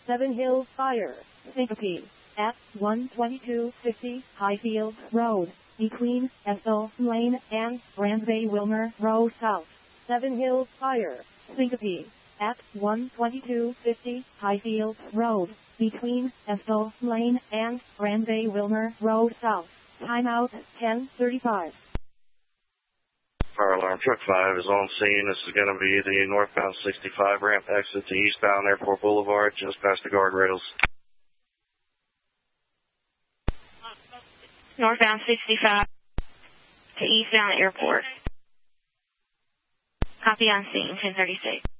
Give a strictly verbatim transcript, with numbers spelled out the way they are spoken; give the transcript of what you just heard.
Seven Hills Fire, Syncope, at one twenty-two fifty Highfield Road, between Ethel Lane and Ramsay Wilmer Road South. Seven Hills Fire, Syncope, at one twenty-two fifty Highfield Road, between Ethel Lane and Ramsay Wilmer Road South. Timeout ten thirty-five. Fire alarm truck five is on scene. This is going to be the northbound sixty-five ramp exit to eastbound Airport Boulevard, just past the guardrails. Northbound sixty-five to eastbound Airport. Copy on scene, ten thirty-six.